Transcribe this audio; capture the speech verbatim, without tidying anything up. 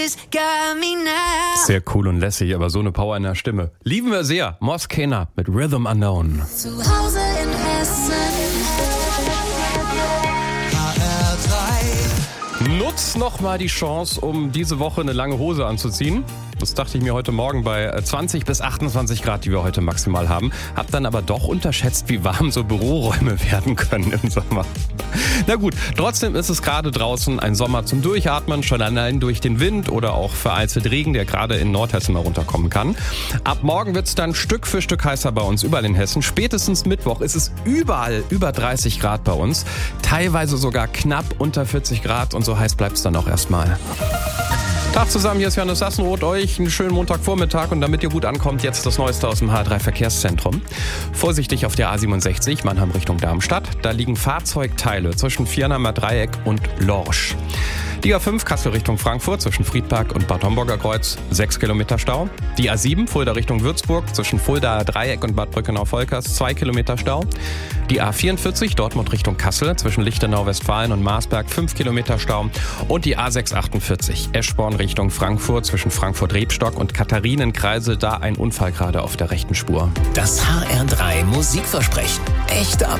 Sehr cool und lässig, aber so eine Power in der Stimme. Lieben wir sehr. Moskena mit Rhythm Unknown. Zu Hause in Hessen. Nutz noch mal die Chance, um diese Woche eine lange Hose anzuziehen. Das dachte ich mir heute Morgen bei zwanzig bis achtundzwanzig Grad, die wir heute maximal haben. Hab dann aber doch unterschätzt, wie warm so Büroräume werden können im Sommer. Na gut, trotzdem ist es gerade draußen ein Sommer zum Durchatmen, schon allein durch den Wind oder auch vereinzelt Regen, der gerade in Nordhessen mal runterkommen kann. Ab morgen wird es dann Stück für Stück heißer bei uns überall in Hessen. Spätestens Mittwoch ist es überall über dreißig Grad bei uns. Teilweise sogar knapp unter vierzig Grad und so heiß bleibt es dann auch erstmal. Tag zusammen, hier ist Johannes Sassenroth, euch einen schönen Montagvormittag und damit ihr gut ankommt, jetzt das Neueste aus dem H drei Verkehrszentrum. Vorsichtig auf der A siebenundsechzig, Mannheim Richtung Darmstadt, da liegen Fahrzeugteile zwischen Viernheimer Dreieck und Lorsch. Die A fünf Kassel Richtung Frankfurt zwischen Friedberg und Bad Homburger Kreuz, sechs Kilometer Stau. Die A sieben Fulda Richtung Würzburg zwischen Fuldaer Dreieck und Bad Brückenau-Volkers, zwei Kilometer Stau. Die A vierundvierzig Dortmund Richtung Kassel zwischen Lichtenau-Westfalen und Marsberg, fünf Kilometer Stau. Und die A sechshundertachtundvierzig Eschborn Richtung Frankfurt zwischen Frankfurt-Rebstock und Katharinenkreisel, da ein Unfall gerade auf der rechten Spur. Das H R drei Musikversprechen. Echte Updates.